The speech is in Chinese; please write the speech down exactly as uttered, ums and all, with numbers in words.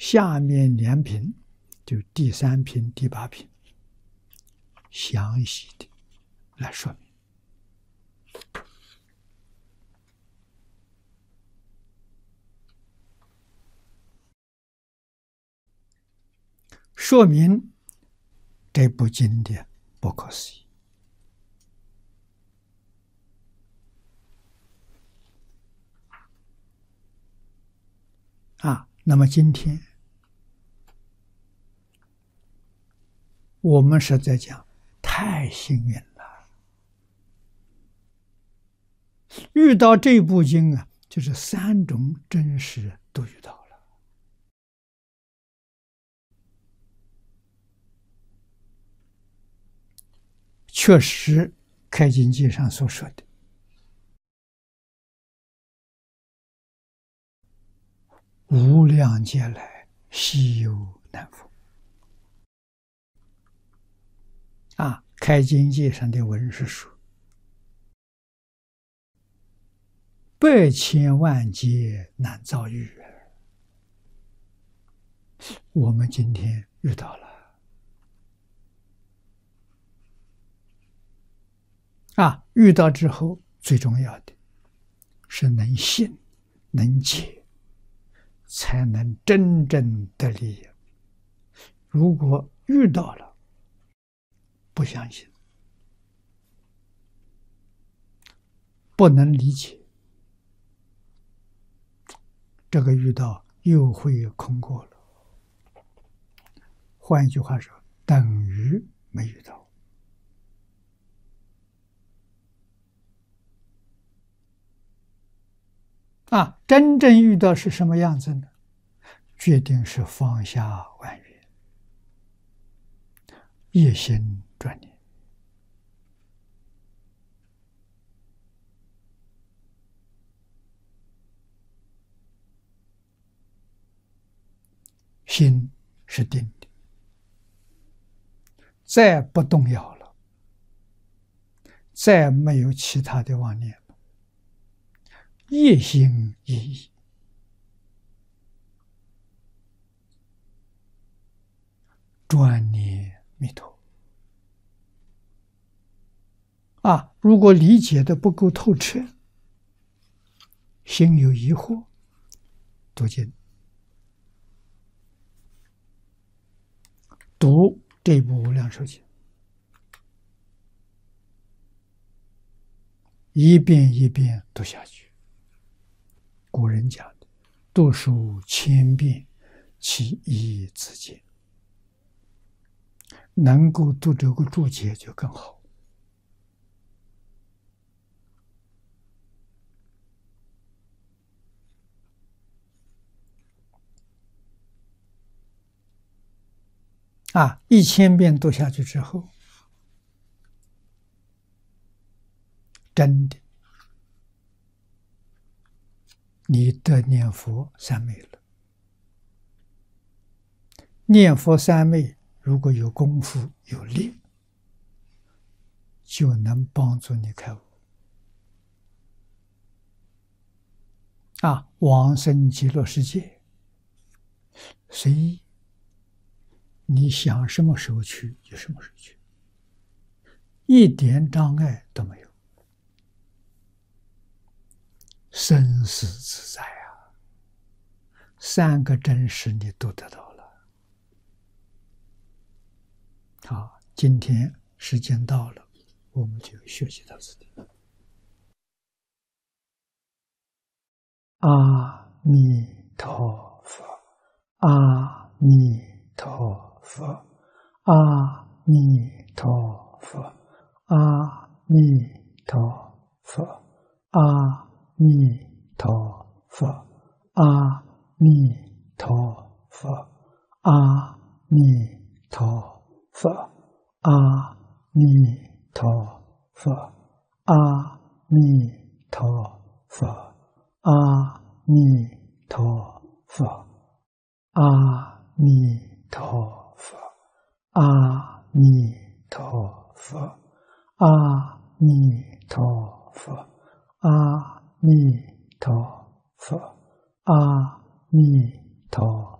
下面两品，就第三品、第八品，详细的来说明。说明这部经的不可思议啊！那么今天我们是在讲，太幸运了，遇到这部经啊，就是三种真实都遇到了。确实，开经记上所说的“无量劫来，稀有难逢”啊，开经记上的文是说：“百千万劫难遭遇。”我们今天遇到了。啊，遇到之后，最重要的是能信、能解，才能真正得利。如果遇到了，不相信，不能理解，这个遇到又会空过了。换一句话说，等于没遇到。啊，真正遇到是什么样子呢？决定是放下万缘，一心专念，心是定的，再不动摇了，再没有其他的妄念，一心一意，专念弥陀。啊，如果理解的不够透彻，心有疑惑，读经，读这部《无量寿经》，一遍一遍读下去。古人讲的“读书千遍，其义自见”，能够读这个注解就更好。啊，一千遍读下去之后，真的，你得念佛三昧了。念佛三昧，如果有功夫有力，就能帮助你开悟。啊，往生极乐世界，随意。你想什么时候去就什么时候去，一点障碍都没有，生死自在啊！三个真实你都得到了。好，今天时间到了，我们就学习到这里。阿弥陀佛，阿弥陀佛，阿弥陀佛，阿弥陀佛，阿弥陀佛，阿弥陀佛，阿弥陀佛，阿弥陀佛，阿弥陀佛，阿弥陀佛，阿弥陀佛，阿弥陀佛，阿弥陀佛，阿弥陀佛，阿弥陀